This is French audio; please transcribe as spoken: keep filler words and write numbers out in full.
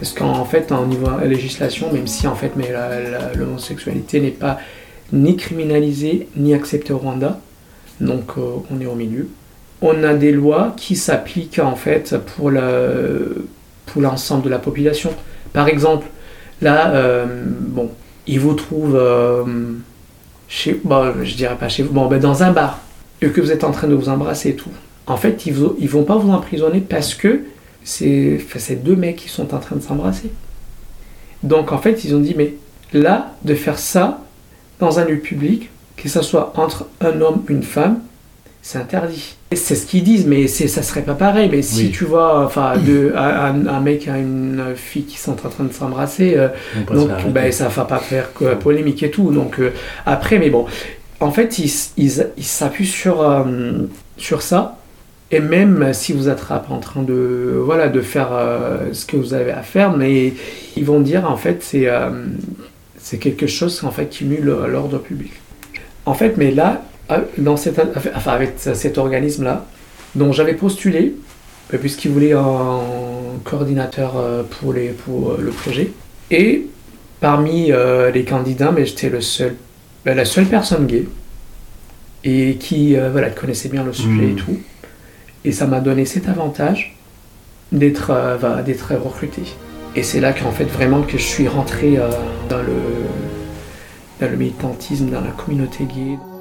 Parce qu'en fait, au niveau de la législation, même si en fait, mais la, la, l'homosexualité n'est pas ni criminalisée ni acceptée au Rwanda, donc euh, on est au milieu. On a des lois qui s'appliquent en fait pour, la, pour l'ensemble de la population. Par exemple, là, euh, bon, ils vous trouvent euh, chez, bon, je dirais pas chez vous, bon, ben dans un bar, et que vous êtes en train de vous embrasser et tout. En fait, ils, vous, ils vont pas vous emprisonner parce que c'est, c'est deux mecs qui sont en train de s'embrasser. Donc en fait, ils ont dit, mais là, de faire ça dans un lieu public, que ce soit entre un homme et une femme, c'est interdit. C'est ce qu'ils disent, mais c'est, ça serait pas pareil. Mais si oui. tu vois, enfin, de, un, un mec et une fille qui sont en train de s'embrasser, euh, donc ben, ça va pas faire que polémique et tout. Donc euh, après, mais bon, en fait, ils, ils, ils s'appuient sur, euh, sur ça. Et même si vous attrapent en train de, voilà, de faire euh, ce que vous avez à faire, mais ils vont dire, en fait, c'est, euh, c'est quelque chose en fait, qui nuit l'ordre public. En fait, mais là, dans cette, enfin, avec cet organisme-là, dont j'avais postulé, puisqu'il voulait un coordinateur pour, les, pour le projet, et parmi euh, les candidats, mais j'étais le seul, ben, la seule personne gay, et qui euh, voilà, connaissait bien le sujet mmh. et tout. Et ça m'a donné cet avantage d'être, euh, d'être recruté. Et c'est là qu'en fait vraiment que je suis rentré euh, dans, le, dans le militantisme, dans la communauté gay.